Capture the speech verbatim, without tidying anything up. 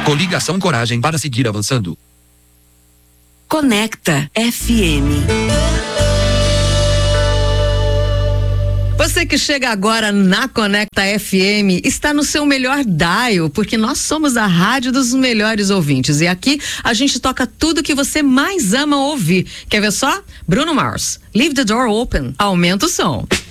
Coligação Coragem para seguir avançando. Conecta F M. Você que chega agora na Conecta F M está no seu melhor dial, porque nós somos a rádio dos melhores ouvintes e aqui a gente toca tudo que você mais ama ouvir. Quer ver só? Bruno Mars, Leave the Door Open. Aumenta o som.